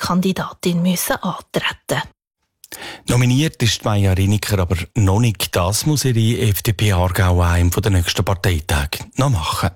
Kandidatin antreten. Nominiert ist Maja Riniker aber noch nicht. Das muss ihre FDP Aargau an einem der nächsten Parteitage noch machen.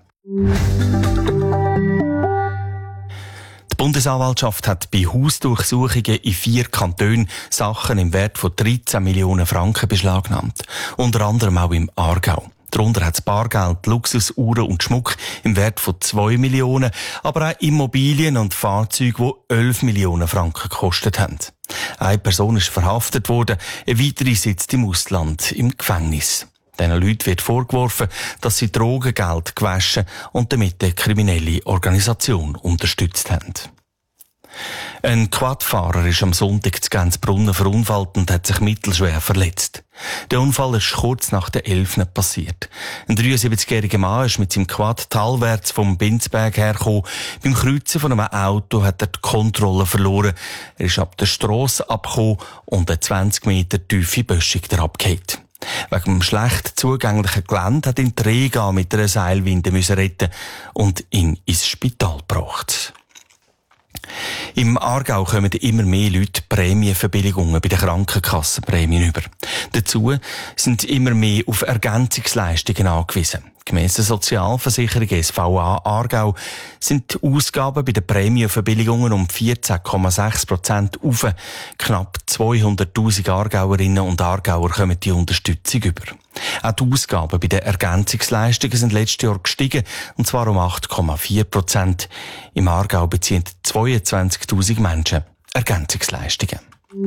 Die Bundesanwaltschaft hat bei Hausdurchsuchungen in 4 Kantonen Sachen im Wert von 13 Millionen Franken beschlagnahmt. Unter anderem auch im Aargau. Darunter hat es Bargeld, Luxusuhren und Schmuck im Wert von 2 Millionen, aber auch Immobilien und Fahrzeuge, die 11 Millionen Franken gekostet haben. Eine Person ist verhaftet worden, eine weitere sitzt im Ausland, im Gefängnis. Diesen Leuten wird vorgeworfen, dass sie Drogengeld gewaschen und damit eine kriminelle Organisation unterstützt haben. Ein Quadfahrer ist am Sonntag zu Gänzbrunnen verunfallt und hat sich mittelschwer verletzt. Der Unfall ist kurz nach der 11. passiert. Ein 73-jähriger Mann ist mit seinem Quad talwärts vom Binsberg hergekommen. Beim Kreuzen von einem Auto hat er die Kontrolle verloren. Er ist ab der Strasse abgekommen und eine 20 Meter tiefe Böschung herabgefallen. Wegen dem schlecht zugänglichen Gelände hat ihn die Rega mit einer Seilwinde retten und ihn ins Spital gebracht. Im Aargau kommen immer mehr Leute Prämienverbilligungen bei den Krankenkassenprämien über. Dazu sind immer mehr auf Ergänzungsleistungen angewiesen. Gemäss der Sozialversicherung SVA Aargau sind die Ausgaben bei den Prämienverbilligungen um 14,6% auf. Knapp 200'000 Aargauerinnen und Aargauer kommen die Unterstützung über. Auch die Ausgaben bei den Ergänzungsleistungen sind letztes Jahr gestiegen, und zwar um 8,4%. Im Aargau beziehen 22'000 Menschen Ergänzungsleistungen.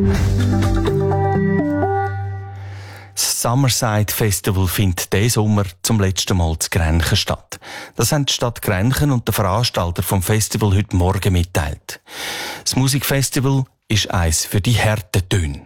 Das Summerside Festival findet diesen Sommer zum letzten Mal zu Grenchen statt. Das haben die Stadt Grenchen und der Veranstalter vom Festival heute Morgen mitteilt. Das Musikfestival ist eins für die harten Töne.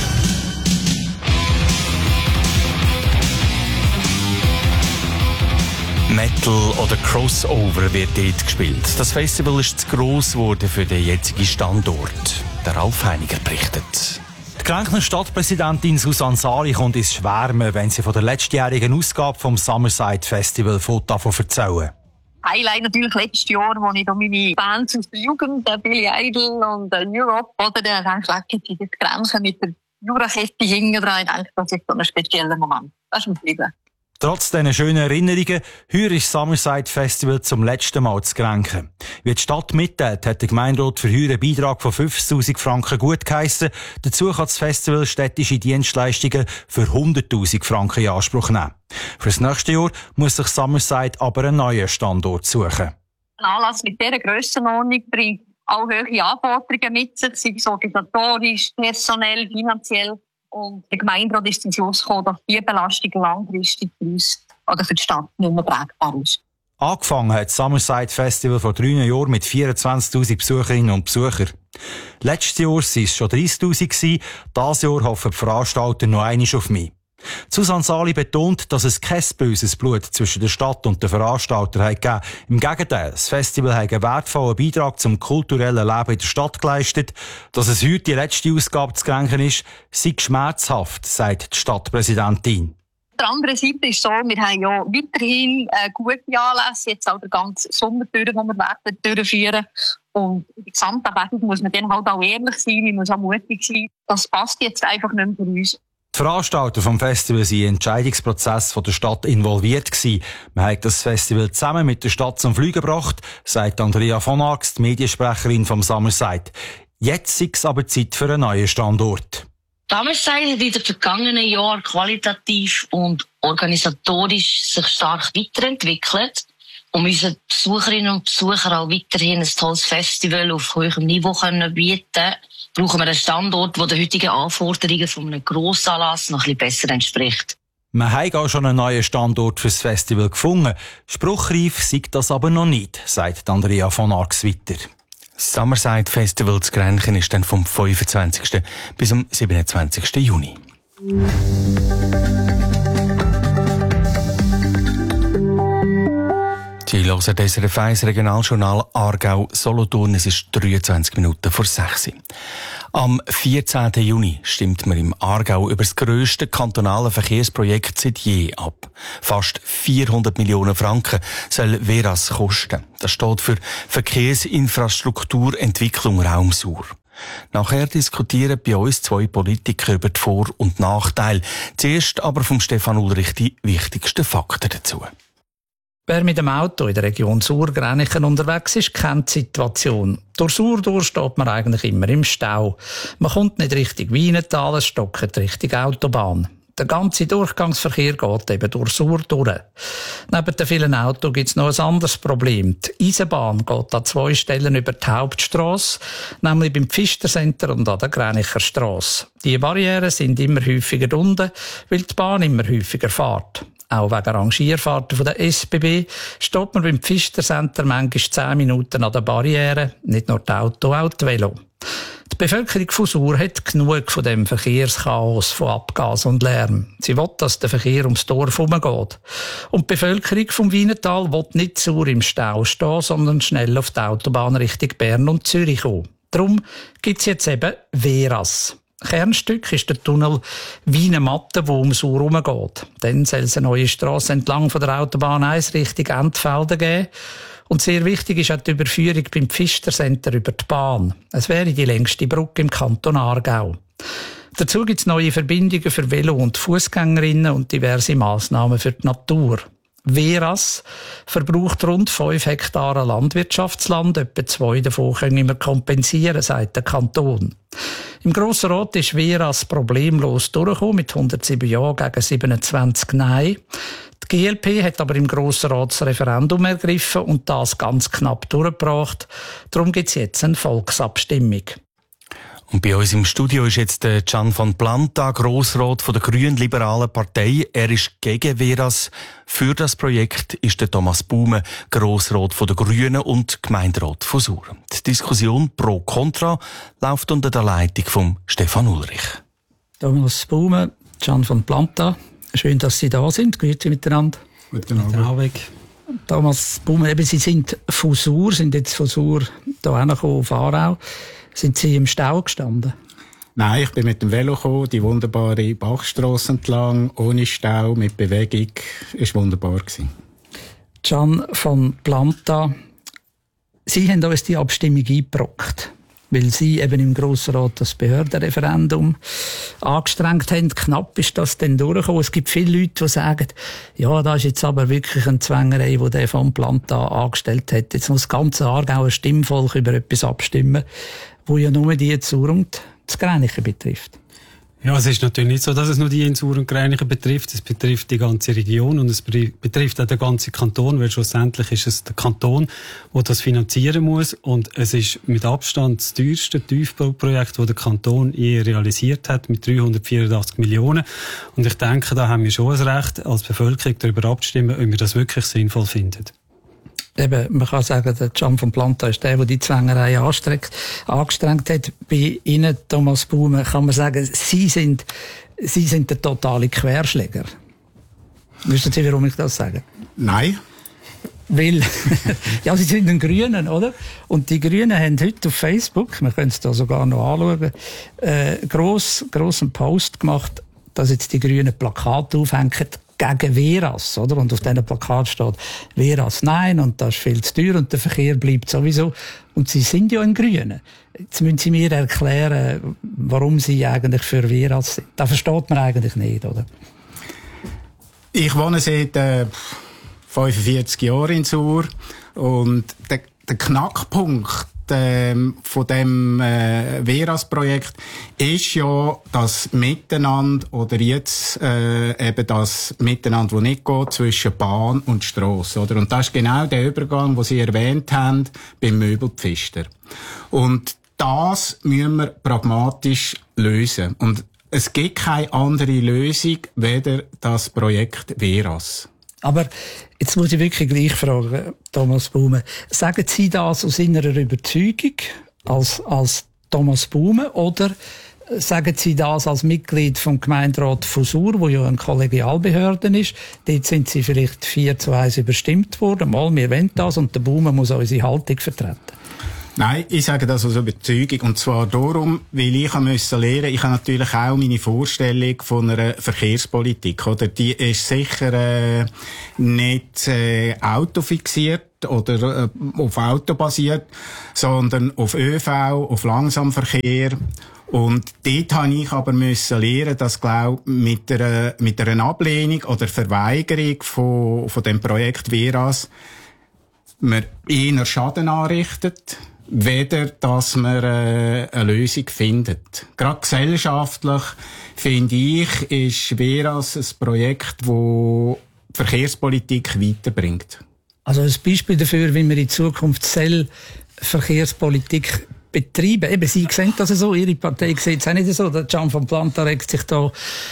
Metal oder Crossover wird dort gespielt. Das Festival ist zu gross geworden für den jetzigen Standort. Der Ralf Heiniger berichtet. Die Grenchner Stadtpräsidentin Susanne Sari kommt ins Schwärmen, wenn sie von der letztjährigen Ausgabe vom Summerside Festival erzählen. Highlight natürlich letztes Jahr, wo ich da meine Bands aus der Jugend, Billy Idol und Europe, oder der Rennschlecken in die Grenchen mit der Jurakette hinten dran. Ich denke, das ist so ein spezieller Moment. Das ist mein Leben. Trotz diesen schönen Erinnerungen, heuer ist das Summerside Festival zum letzten Mal zu Grenchen. Wie die Stadt mitteilt, hat der Gemeinderat für heuer einen Beitrag von 50'000 Franken gut geheissen. Dazu kann das Festival städtische Dienstleistungen für 100'000 Franken in Anspruch nehmen. Für das nächste Jahr muss sich Summerside aber einen neuen Standort suchen. Ein Anlass mit dieser Grössenordnung bringt auch hohe Anforderungen mit sich, sei es organisatorisch, personell, finanziell. Und der Gemeinderat ist zum Schluss gekommen, dass diese Belastung langfristig für uns oder für die Stadt nicht mehr tragbar ist. Angefangen hat das Summerside Festival vor 3 Jahren mit 24'000 Besucherinnen und Besuchern. Letztes Jahr waren es schon 30'000. Dieses Jahr hoffen die Veranstalter noch einmal auf mich. Susanne Sali betont, dass es kein böses Blut zwischen der Stadt und den Veranstaltern gegeben hat. Im Gegenteil, das Festival hat einen wertvollen Beitrag zum kulturellen Leben in der Stadt geleistet. Dass es heute die letzte Ausgabe zu Grenchen ist, sei schmerzhaft, sagt die Stadtpräsidentin. Auf der anderen Seite ist es so, wir haben ja weiterhin gute Anlässe, jetzt auch der ganze Sommer durch, die wir werden durchführen. Und in der Gesamtabwägung muss man dann halt auch ehrlich sein, man muss auch mutig sein. Das passt jetzt einfach nicht mehr für uns. Die Veranstalter vom Festival waren im Entscheidungsprozess der Stadt involviert gewesen. Man hat das Festival zusammen mit der Stadt zum Fliegen gebracht, sagt Andrea von Arx, die Mediensprecherin vom Summerside. Jetzt ist es aber Zeit für einen neuen Standort. Summerside hat in den vergangenen Jahren qualitativ und organisatorisch sich stark weiterentwickelt, um unseren Besucherinnen und Besuchern auch weiterhin ein tolles Festival auf hohem Niveau bieten können. Brauchen wir einen Standort, der den heutigen Anforderungen von einem Grossanlass noch ein bisschen besser entspricht. Wir haben auch schon einen neuen Standort für das Festival gefunden. Spruchreif sei das aber noch nicht, sagt Andrea von Arx weiter. Das Summerside Festival zu Grenchen ist dann vom 25. bis zum 27. Juni. Sie hören das SRF 1 Regionaljournal Aargau-Solothurn. Es ist 23 Minuten vor 6 Uhr. Am 14. Juni stimmt man im Aargau über das grösste kantonale Verkehrsprojekt seit je ab. Fast 400 Millionen Franken soll Veras kosten. Das steht für Verkehrsinfrastrukturentwicklung Raum Sur. Nachher diskutieren bei uns 2 Politiker über die Vor- und Nachteile. Zuerst aber vom Stefan Ulrich die wichtigsten Fakten dazu. Wer mit dem Auto in der Region Sur-Gränichen unterwegs ist, kennt die Situation. Durch Sur steht man eigentlich immer im Stau. Man kommt nicht Richtung Wienetal, es stockt Richtung Autobahn. Der ganze Durchgangsverkehr geht eben durch Sur durch. Neben den vielen Autos gibt es noch ein anderes Problem. Die Eisenbahn geht an 2 Stellen über die Hauptstrasse, nämlich beim Pfister-Center und an der Gränicher Strasse. Die Barrieren sind immer häufiger unten, weil die Bahn immer häufiger fährt. Auch wegen Rangierfahrten von der SBB steht man beim Pfister-Center manchmal 10 Minuten an der Barriere, nicht nur die Auto, auch die Velo. Die Bevölkerung von Sur hat genug von dem Verkehrschaos, von Abgas und Lärm. Sie will, dass der Verkehr ums Dorf herumgeht. Und die Bevölkerung vom Wienetal will nicht Sur im Stau stehen, sondern schnell auf die Autobahn Richtung Bern und Zürich kommen. Darum gibt es jetzt eben Veras. Kernstück ist der Tunnel Wiener-Matte, der um Sur herumgeht. Dann soll es eine neue Strasse entlang von der Autobahn 1 Richtung Entfelden geben. Und sehr wichtig ist auch die Überführung beim Pfister-Center über die Bahn. Es wäre die längste Brücke im Kanton Aargau. Dazu gibt es neue Verbindungen für Velo- und Fußgängerinnen und diverse Massnahmen für die Natur. Veras verbraucht rund 5 Hektare Landwirtschaftsland, etwa 2 davon können wir kompensieren, sagt der Kanton. Im Grossen Rat ist Veras problemlos durchgekommen, mit 107 Ja gegen 27 Nein. Die GLP hat aber im Grossen Rat das Referendum ergriffen und das ganz knapp durchgebracht. Darum gibt es jetzt eine Volksabstimmung. Und bei uns im Studio ist jetzt Can von Planta, Grossrat von der Grünliberalen Partei. Er ist gegen Veras. Für das Projekt ist der Thomas Baume, Grossrat von der Grünen und Gemeinderat von Sur. Die Diskussion pro Contra läuft unter der Leitung von Stefan Ulrich. Thomas Baume, Can von Planta. Schön, dass Sie da sind. Grüezi miteinander. Guten Abend. Thomas Baume, eben Sie sind von Sur, sind jetzt von Sur hier hingekommen auf Aarau. Sind Sie im Stau gestanden? Nein, ich bin mit dem Velo gekommen, die wunderbare Bachstrasse entlang, ohne Stau, mit Bewegung. Es war wunderbar. Can von Planta, Sie haben uns die Abstimmung eingebrockt, weil Sie eben im Grossen Rat das Behördenreferendum angestrengt haben. Knapp ist das dann durchgekommen. Es gibt viele Leute, die sagen, ja, das ist jetzt aber wirklich eine Zwängerei, die der von Planta angestellt hat. Jetzt muss das ganze Aargauer Stimmvolk über etwas abstimmen, wo ja nur die Sur und das Gränichen betrifft. Ja, es ist natürlich nicht so, dass es nur die in Sur und Gränichen betrifft. Es betrifft die ganze Region und es betrifft auch den ganzen Kanton, weil schlussendlich ist es der Kanton, der das finanzieren muss. Und es ist mit Abstand das teuerste Tiefbauprojekt, das der Kanton je realisiert hat, mit 384 Millionen. Und ich denke, da haben wir schon ein Recht, als Bevölkerung darüber abzustimmen, ob wir das wirklich sinnvoll finden. Eben, man kann sagen, der Can von Planta ist der die Zwängerei angestrengt hat. Bei Ihnen, Thomas Baume, kann man sagen, Sie sind der totale Querschläger. Wissen Sie, warum ich das sage? Nein. Weil, ja, Sie sind ein Grünen, oder? Und die Grünen haben heute auf Facebook, wir können es da sogar noch anschauen, grossen Post gemacht, dass jetzt die Grünen Plakate aufhängen, gegen Veras, oder? Und auf diesem Plakat steht Veras nein und das ist viel zu teuer und der Verkehr bleibt sowieso. Und Sie sind ja ein Grüner. Jetzt müssen Sie mir erklären, warum Sie eigentlich für Veras sind. Das versteht man eigentlich nicht, oder? Ich wohne seit 45 Jahren in Sur und der Knackpunkt von dem Veras-Projekt ist ja das Miteinander oder jetzt eben das Miteinander, das nicht geht zwischen Bahn und Strasse, oder? Und das ist genau der Übergang, den Sie erwähnt haben beim Möbelpfister. Und das müssen wir pragmatisch lösen. Und es gibt keine andere Lösung, weder das Projekt Veras. Aber jetzt muss ich wirklich gleich fragen, Thomas Baume. Sagen Sie das aus Ihrer Überzeugung als Thomas Baume oder sagen Sie das als Mitglied vom Gemeinderat von Sur, wo ja eine Kollegialbehörde ist? Dort sind Sie vielleicht 4-1 überstimmt worden. Mal, wir wollen das und der Baume muss unsere Haltung vertreten. Nein, ich sage das aus Überzeugung. Und zwar darum, weil ich musste lernen, ich habe natürlich auch meine Vorstellung von einer Verkehrspolitik, oder? Die ist sicher nicht autofixiert basiert oder auf Auto basiert, sondern auf ÖV, auf Langsamverkehr. Und dort habe ich aber müssen lernen, dass, glaub, mit einer Ablehnung oder Verweigerung von dem Projekt Veras man eher Schaden anrichtet, weder dass man eine Lösung findet. Gerade gesellschaftlich, finde ich, ist Veras ein Projekt, das die Verkehrspolitik weiterbringt. Also ein Beispiel dafür, wie man in Zukunft Verkehrspolitik betreiben. Eben, Sie sehen das so, Ihre Partei sieht es auch nicht so. Der Gian von Planta regt sich da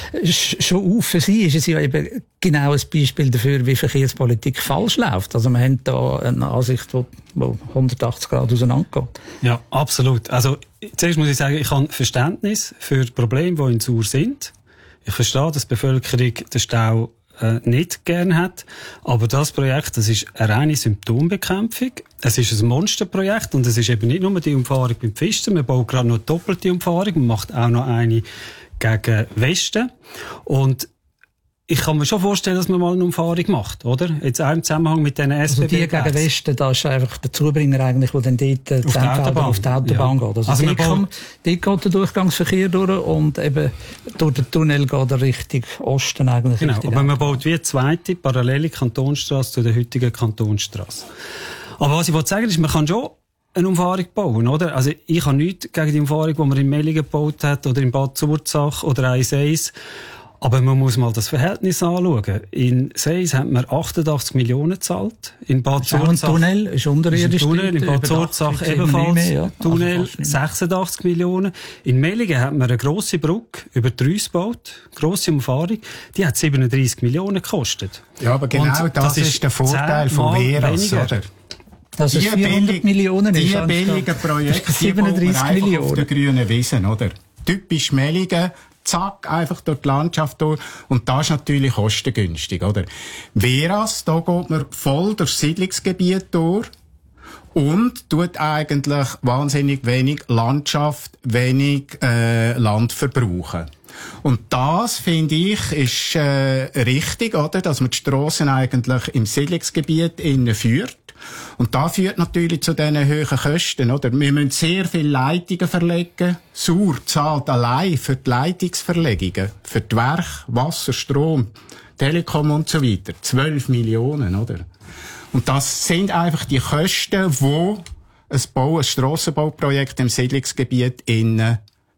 schon auf. Für Sie ist es ja eben genau ein Beispiel dafür, wie Verkehrspolitik falsch läuft. Also wir haben da eine Ansicht, die 180 Grad auseinandergeht. Ja, absolut. Also zuerst muss ich sagen, ich habe Verständnis für Probleme, die in Chur sind. Ich verstehe, dass die Bevölkerung den Stau nicht gern hat. Aber das Projekt, das ist eine reine Symptombekämpfung. Es ist ein Monsterprojekt und es ist eben nicht nur die Umfahrung beim Pfisten. Man baut gerade noch eine doppelte Umfahrung. Man macht auch noch eine gegen Westen. Und ich kann mir schon vorstellen, dass man mal eine Umfahrung macht, oder? Jetzt auch im Zusammenhang mit diesen SBB. Also die gegen Westen, da ist einfach der Zubringer eigentlich, der dann dort auf die Autobahn geht. Also dort geht der Durchgangsverkehr durch und eben durch den Tunnel geht er Richtung Osten eigentlich. Genau, aber man baut wie eine zweite parallele Kantonsstrasse zu der heutigen Kantonsstrasse. Aber was ich wollte sagen ist, man kann schon eine Umfahrung bauen, oder? Also ich habe nichts gegen die Umfahrung, die man in Mellingen gebaut hat oder in Bad Zurzach oder in Seis. Aber man muss mal das Verhältnis anschauen. In Seis hat man 88 Millionen gezahlt. In Bad Zurzach. Ein Tunnel ist unterirdisch. In Bad Zurzach ebenfalls. Mehr, ja. Tunnel 86 Millionen. In Mellingen hat man eine grosse Brücke über die Reuss gebaut. Grosse Umfahrung. Die hat 37 Millionen gekostet. Ja, aber genau das ist der Vorteil von Veras, oder? Das ist 400 Millionen. Die billigen Projekte, 37 Millionen. Auf der grünen Wiese, oder? Typisch Mellingen. Zack, einfach durch die Landschaft durch. Und das ist natürlich kostengünstig, oder? Veras, da geht man voll durchs Siedlungsgebiet durch und tut eigentlich wahnsinnig wenig Landschaft, wenig Land verbrauchen. Und das, finde ich, ist richtig, oder? Dass man die Strassen eigentlich im Siedlungsgebiet innen führt. Und das führt natürlich zu diesen hohen Kosten, oder? Wir müssen sehr viele Leitungen verlegen. Chur zahlt allein für die Leitungsverlegungen, für die Werke, Wasser, Strom, Telekom und so weiter. 12 Millionen, oder? Und das sind einfach die Kosten, die ein Strassenbauprojekt im Siedlungsgebiet innen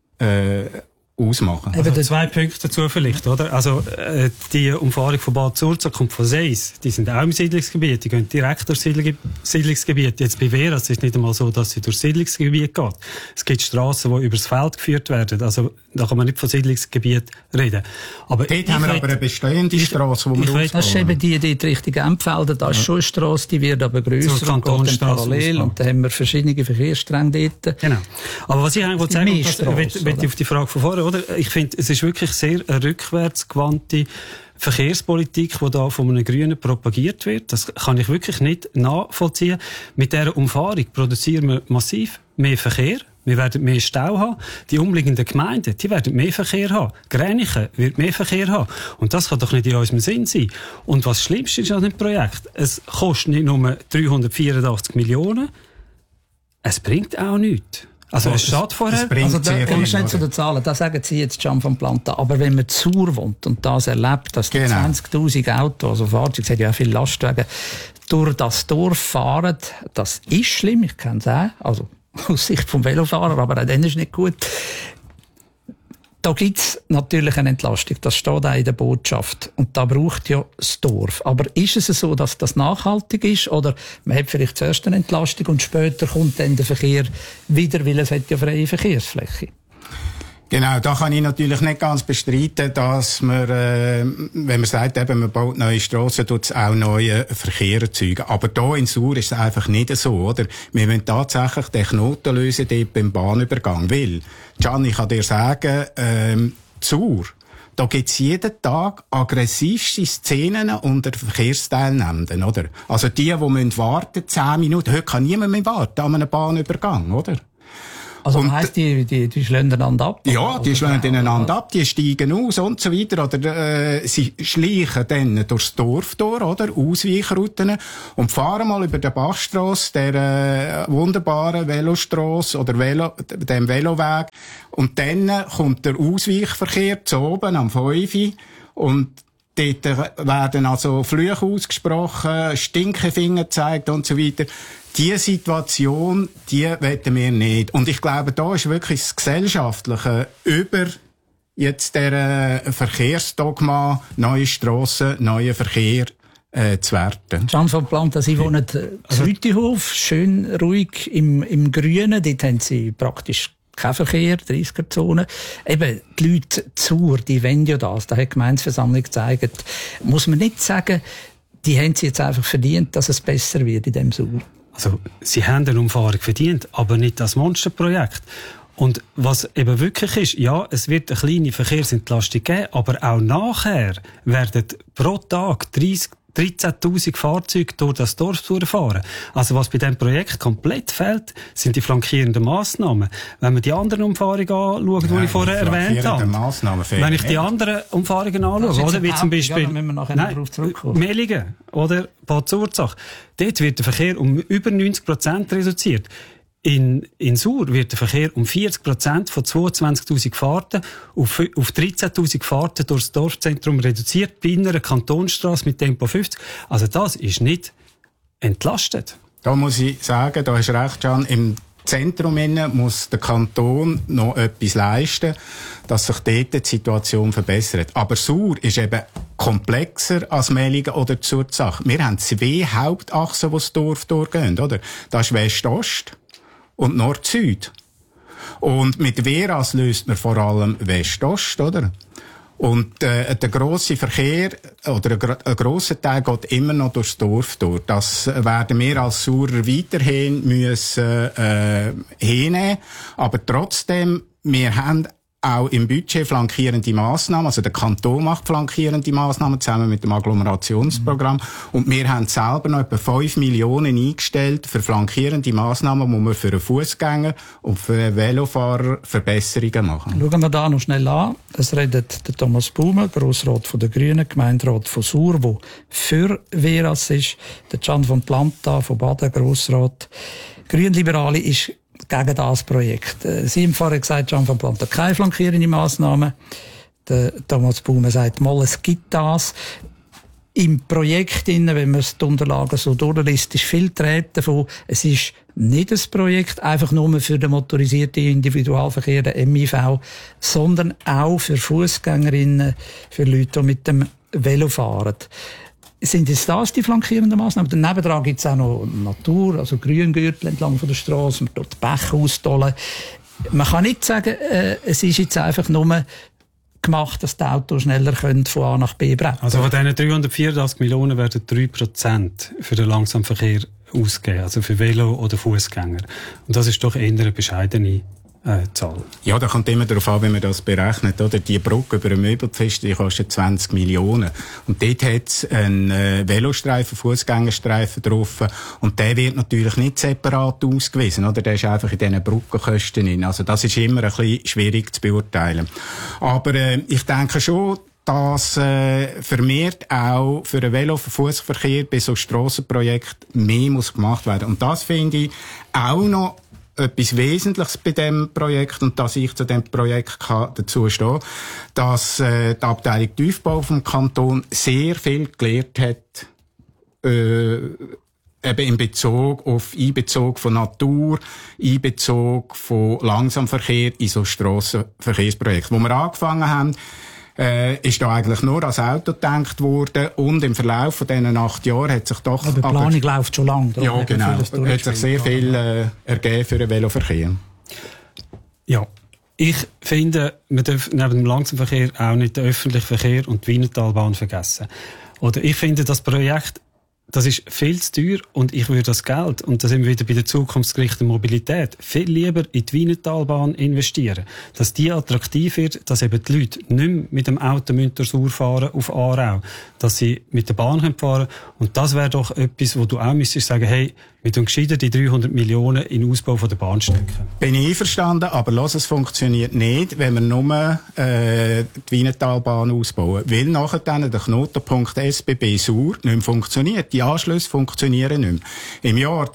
ausmachen. Also 2 Punkte dazu vielleicht, oder? Also, die Umfahrung von Bad Zurzach kommt von Seis. Die sind auch im Siedlungsgebiet. Die gehen direkt durch Siedlungsgebiet. Jetzt bei Veras ist es nicht einmal so, dass sie durch Siedlungsgebiet geht. Es gibt Strassen, die übers Feld geführt werden. Also, da kann man nicht von Siedlungsgebiet reden. Aber dort haben wir aber eine bestehende Strasse, die wir ausbauen. Das ist eben die Richtung Empfelden. Das ist schon eine Strasse, die wird aber grösser und geht dann parallel. Und da haben wir verschiedene Verkehrsstränge dort. Genau. Aber was ich eigentlich sagen will, auf die Frage von vorher, oder? Ich finde, es ist wirklich sehr eine rückwärtsgewandte Verkehrspolitik, die da von einem Grünen propagiert wird. Das kann ich wirklich nicht nachvollziehen. Mit dieser Umfahrung produzieren wir massiv mehr Verkehr. Wir werden mehr Stau haben. Die umliegenden Gemeinden, die werden mehr Verkehr haben. Gränichen wird mehr Verkehr haben. Und das kann doch nicht in unserem Sinn sein. Und was Schlimmste ist an dem Projekt, es kostet nicht nur 384 Millionen, es bringt auch nichts. Also es steht vorher. Also da kommen wir schnell zu den Zahlen. Das sagen Sie jetzt, Gian von Planta. Aber wenn man zu Chur wohnt und das erlebt, dass die 20'000 Autos, also Fahrzeuge, es hat ja auch viele Lastwagen, durch das Dorf fahren, das ist schlimm. Ich kenne es auch. Also aus Sicht vom Velofahrer, aber auch dann ist es nicht gut. Da gibt's natürlich eine Entlastung. Das steht auch in der Botschaft. Und da braucht ja das Dorf. Aber ist es so, dass das nachhaltig ist? Oder man hat vielleicht zuerst eine Entlastung und später kommt dann der Verkehr wieder, weil es hat ja freie Verkehrsfläche. Genau, da kann ich natürlich nicht ganz bestreiten, dass man, wenn man sagt, eben, man baut neue Strassen, tut es auch neue Verkehr erzeugen. Aber da in Chur ist es einfach nicht so, oder? Wir müssen tatsächlich den Knoten lösen dort beim Bahnübergang. Weil, Gian, ich kann dir sagen, Chur, da gibt's jeden Tag aggressivste Szenen unter Verkehrsteilnehmenden, oder? Also die warten 10 Minuten. Heute kann niemand mehr warten an einem Bahnübergang, oder? Also das heisst, die schlagen einander ab? Ja, die schlagen einander ab, die steigen aus und so weiter. Oder sie schleichen dann durchs Dorf durch, oder? Ausweichrouten. Und fahren mal über den Bachstrasse, der wunderbaren Velostrasse oder dem Veloweg. Und dann kommt der Ausweichverkehr zu oben am 5. Und dort werden also Flüche ausgesprochen, Stinkefinger gezeigt und so weiter. Diese Situation, die wollen wir nicht. Und ich glaube, da ist wirklich das Gesellschaftliche über jetzt der Verkehrsdogma, neue Strassen, neuer Verkehr zu werten. Can van Planta, Sie wohnen in Rütihof, schön ruhig im Grünen. Dort haben Sie praktisch kein Verkehr, 30er-Zone. Eben, die Leute die wollen ja das. Da hat die Gemeindeversammlung gezeigt. Muss man nicht sagen, die haben sie jetzt einfach verdient, dass es besser wird in dem Sur? Also, sie haben eine Umfahrung verdient, aber nicht das Monsterprojekt. Und was eben wirklich ist, ja, es wird eine kleine Verkehrsentlastung geben, aber auch nachher werden pro Tag 13.000 Fahrzeuge durch das Dorf durchfahren. Also was bei diesem Projekt komplett fehlt, sind die flankierenden Massnahmen. Wenn man die anderen Umfahrungen anschaut, die ich vorher erwähnt habe, wenn ich die anderen Umfahrungen anschaue, oder, wie zum Beispiel Mellingen oder Bad Zurzach, dort wird der Verkehr um über 90% reduziert. In Sur wird der Verkehr um 40% von 22.000 Fahrten auf 13.000 Fahrten durchs Dorfzentrum reduziert, bei einer Kantonsstrasse mit Tempo 50. Also das ist nicht entlastet. Da muss ich sagen, da hast du recht, Can, im Zentrum muss der Kanton noch etwas leisten, dass sich dort die Situation verbessert. Aber Sur ist eben komplexer als Mellingen oder Zurzach. Wir haben 2 Hauptachsen, die das Dorf durchgehen, oder? Das ist West-Ost und Nord-Süd. Und mit Veras löst man vor allem West-Ost, oder? Und der grosse Verkehr, oder ein grosser Teil geht immer noch durchs Dorf durch. Das werden wir als Surer weiterhin müssen hinnehmen. Aber trotzdem, wir haben auch im Budget flankierende Massnahmen, also der Kanton macht flankierende Massnahmen zusammen mit dem Agglomerationsprogramm. Und wir haben selber noch etwa 5 Millionen eingestellt für flankierende Massnahmen, wo wir für einen Fußgänger und für einen Velofahrer Verbesserungen machen. Schauen wir da noch schnell an. Es redet der Thomas Baume, Grossrat von den Grünen, Gemeinderat von Sur, der für Veras ist. Der Can van Planta von Baden, Grossrat Grünliberale, ist gegen das Projekt. Sie haben vorher gesagt, Can van Planta, keine flankierende Massnahmen. Der Thomas Baume sagt, mal, es gibt das. Im Projekt, wenn man die Unterlagen so durchliest, ist viel Träge davon. Es ist nicht ein Projekt einfach nur für den motorisierten Individualverkehr, den MIV, sondern auch für Fußgängerinnen, für Leute, die mit dem Velo fahren. Sind es das die flankierenden Massnahmen? Daneben dran gibt es auch noch Natur, also Grüngürtel entlang von der Straße, man dort die Bäche austollen. Man kann nicht sagen, es ist jetzt einfach nur gemacht, dass die Autos schneller können von A nach B brettern. Also von diesen 384 Millionen werden 3% für den Langsamverkehr ausgegeben, also für Velo- oder Fußgänger. Und das ist doch eher eine bescheidene Zahl. Ja, da kommt immer darauf an, wie man das berechnet, oder? Die Brücke über eine Möbelpfiste, die kostet 20 Millionen. Und dort hat es einen Velostreifen, Fußgängerstreifen drauf. Und der wird natürlich nicht separat ausgewiesen, oder? Der ist einfach in diesen Brückenkosten drin. Also das ist immer ein bisschen schwierig zu beurteilen. Aber ich denke schon, dass vermehrt auch für den Velo-Fußverkehr bei so Strassenprojekten mehr muss gemacht werden. Und das finde ich auch noch etwas Wesentliches bei dem Projekt, und dass ich zu dem Projekt dazu stehe, dass die Abteilung Tiefbau vom Kanton sehr viel gelernt hat, eben in Bezug auf Einbezug von Natur, Einbezug von Langsamverkehr in so Strassenverkehrsprojekte. Wo wir angefangen haben, ist da eigentlich nur als Auto gedacht worden, und im Verlauf von diesen 8 Jahren hat sich doch... Aber die Planung läuft schon lange. Ja, genau. Hat sich sehr viel ergeben für den Veloverkehr. Ja, ich finde, man darf neben dem Langsamverkehr auch nicht den öffentlichen Verkehr und die Wienertalbahn vergessen. Oder ich finde, das Projekt, das ist viel zu teuer, und ich würde das Geld, und da sind wir wieder bei der zukunftsgerichteten Mobilität, viel lieber in die Wienertalbahn investieren. Dass die attraktiv wird, dass eben die Leute nicht mehr mit dem Auto durch Sur fahren auf Aarau, dass sie mit der Bahn fahren können. Und das wäre doch etwas, wo du auch müsstest sagen, hey, Wir tun gescheiter die 300 Millionen in den Ausbau der Bahn stecken. Bin ich einverstanden, aber es funktioniert nicht, wenn wir nur die Wienertalbahn ausbauen. Weil nachher dann der Knotenpunkt SBB Sur nicht mehr funktioniert. Die Anschlüsse funktionieren nicht mehr. Im Jahr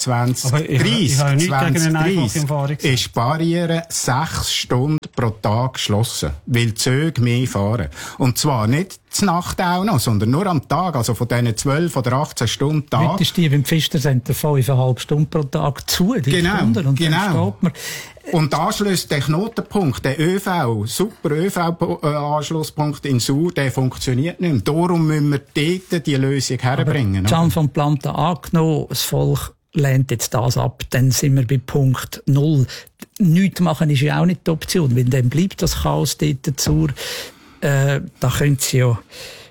2030 ist die Barriere 6 Stunden pro Tag geschlossen, weil die Züge mehr fahren. Und zwar nicht zur Nacht auch noch, sondern nur am Tag, also von diesen 12 oder 18 Stunden Tag. Heute ist die beim Pfister-Center 5,5 Stunden pro Tag zu, die Stunden, und dann steht man. Und der Anschluss, der Knotenpunkt, der super ÖV-Anschlusspunkt in Sur, der funktioniert nicht mehr. Darum müssen wir dort die Lösung herbringen. Can van Planta angenommen, das Volk lehnt jetzt das ab, dann sind wir bei Punkt 0. Nichts machen ist ja auch nicht die Option, weil dann bleibt das Chaos dort dazu. Da können Sie auch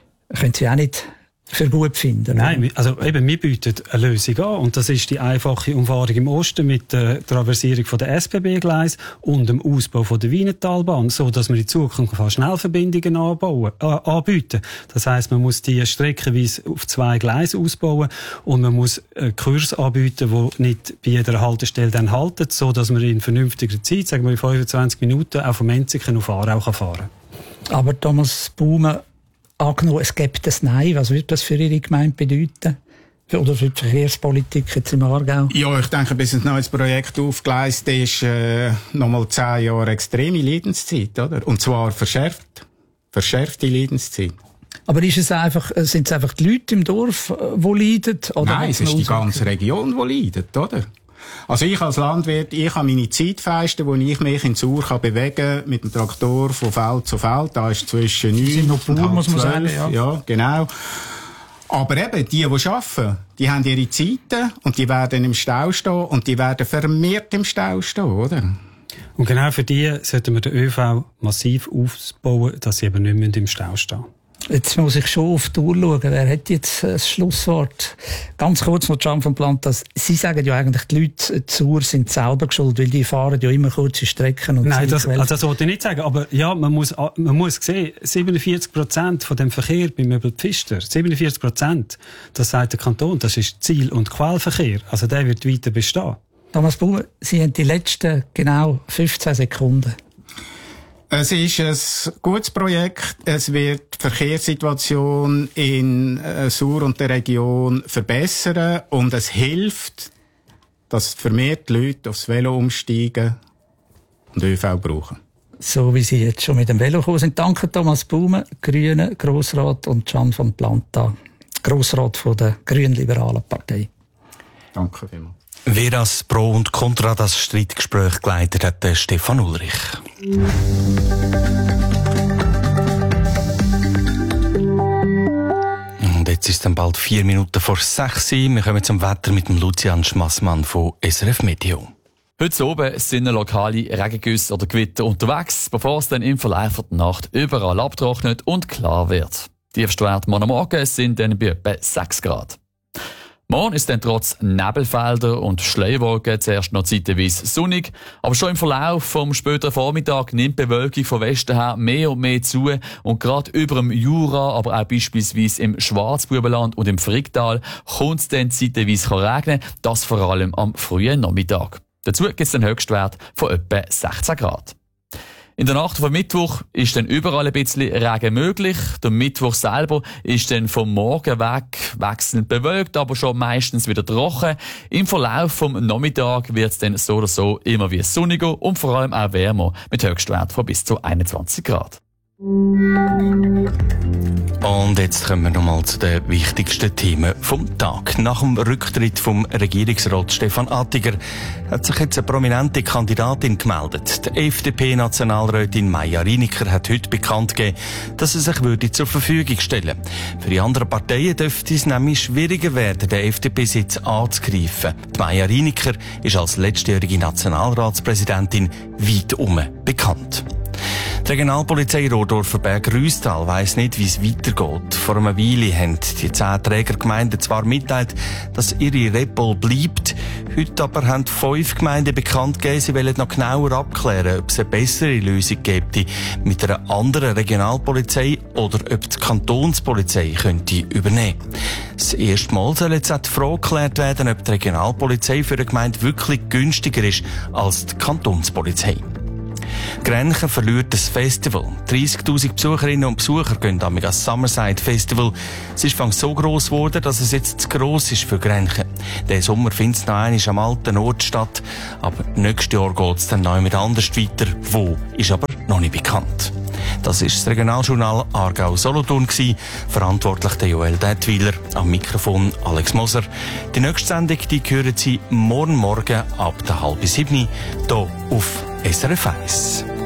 nicht für gut finden. Nein, also eben, wir bieten eine Lösung an, und das ist die einfache Umfahrung im Osten mit der Traversierung von der SBB-Gleis und dem Ausbau von der Wienertalbahn, so dass wir in Zukunft Schnellverbindungen anbieten. Das heisst, man muss die streckenweise auf 2 Gleise ausbauen und man muss Kurs anbieten, die nicht bei jeder Haltestelle dann halten, so dass man in vernünftiger Zeit, sagen wir in 25 Minuten, auch vom Enzigen auf Aarau fahren kann. Aber Thomas Baumann, angenommen, es gibt ein Nein, was wird das für Ihre Gemeinde bedeuten? Oder für die Verkehrspolitik jetzt im Aargau? Ja, ich denke, bis ein neues Projekt aufgeleistet ist, nochmal 10 Jahre extreme Leidenszeit, oder? Und zwar verschärfte Leidenszeit. Aber sind es einfach die Leute im Dorf, die leiden? Oder nein, es ist die ganze Region, die leidet, oder? Also ich als Landwirt, ich habe meine Zeitfenster, wo ich mich in Sur bewegen kann, mit dem Traktor von Feld zu Feld. Da ist zwischen 9 und Bauern, muss man sagen, ja, genau. Aber eben, die arbeiten, die haben ihre Zeiten und die werden im Stau stehen und die werden vermehrt im Stau stehen, oder? Und genau für die sollten wir den ÖV massiv aufbauen, dass sie eben nicht mehr im Stau stehen. Jetzt muss ich schon auf die Uhr schauen. Wer hat jetzt das Schlusswort? Ganz kurz noch Can van Planta. Sie sagen ja eigentlich, die Leute zu Uhr sind selber schuld, weil die fahren ja immer kurze Strecken. Und nein, das wollte ich nicht sagen. Aber ja, man muss sehen, 47% von dem Verkehr bei Möbel Pfister, 47%, das sagt der Kanton, das ist Ziel- und Quellverkehr. Also der wird weiter bestehen. Thomas Baumann, Sie haben die letzten genau 15 Sekunden. Es ist ein gutes Projekt. Es wird die Verkehrssituation in Sur und der Region verbessern und es hilft, dass vermehrt Leute aufs Velo umsteigen und ÖV brauchen. So wie Sie jetzt schon mit dem Velo gekommen sind. Danke Thomas Baumann, Grüne Grossrat, und Can van Planta, Grossrat von der Grünliberalen Partei. Danke vielmals. Wer das Pro und Contra das Streitgespräch geleitet hat, der Stefan Ulrich. Und jetzt ist es dann bald 4 Minuten vor 6 Uhr. Wir kommen zum Wetter mit dem Lucian Schmassmann von SRF Meteo. Heute oben sind lokale Regengüsse oder Gewitter unterwegs, bevor es dann im Verlauf der Nacht überall abtrocknet und klar wird. Die Tiefstwerte morgen am Morgen sind dann bei etwa 6 Grad. Morgen ist dann trotz Nebelfelder und Schleierwolken zuerst noch zeitweise sonnig, aber schon im Verlauf vom späteren Vormittag nimmt die Bewölkung von Westen her mehr und mehr zu und gerade über dem Jura, aber auch beispielsweise im Schwarzbubenland und im Fricktal kommt es dann zeitweise regnen, das vor allem am frühen Nachmittag. Dazu gibt es einen Höchstwert von etwa 16 Grad. In der Nacht vom Mittwoch ist dann überall ein bisschen Regen möglich. Der Mittwoch selber ist dann vom Morgen weg wechselnd bewölkt, aber schon meistens wieder trocken. Im Verlauf vom Nachmittag wird es dann so oder so immer wie sonniger und vor allem auch wärmer mit Höchstwert von bis zu 21 Grad. Und jetzt kommen wir nochmal zu den wichtigsten Themen vom Tag. Nach dem Rücktritt vom Regierungsrat Stefan Attiger hat sich jetzt eine prominente Kandidatin gemeldet. Die FDP-Nationalrätin Maja Riniker hat heute bekannt gegeben, dass sie sich zur Verfügung stellen würde. Für die anderen Parteien dürfte es nämlich schwieriger werden, den FDP-Sitz anzugreifen. Die Maja Riniker ist als letztjährige Nationalratspräsidentin weit bekannt. Die Regionalpolizei Rodorfer-Berg-Rüstal weiss nicht, wie es weitergeht. Vor einer Weile haben die 10 Trägergemeinden zwar mitteilt, dass ihre Repol bleibt. Heute aber haben 5 Gemeinden bekannt gegeben, sie wollen noch genauer abklären, ob es eine bessere Lösung gibt mit einer anderen Regionalpolizei oder ob die Kantonspolizei könnte übernehmen. Das erste Mal soll jetzt auch die Frage geklärt werden, ob die Regionalpolizei für eine Gemeinde wirklich günstiger ist als die Kantonspolizei. Grenchen verliert das Festival. 30'000 Besucherinnen und Besucher gehen an das Summerside Festival. Es ist so gross geworden, dass es jetzt zu gross ist für Grenchen. Diesen Sommer findet es noch einmal am alten Ort statt. Aber nächstes Jahr geht es dann noch mit anders weiter. Wo, ist aber noch nicht bekannt. Das war das Regionaljournal Aargau-Solothurn. Verantwortlich der Joel Detwiler, am Mikrofon Alex Moser. Die nächste Sendung hören Sie morgen ab der 6:30 hier auf SRF 1.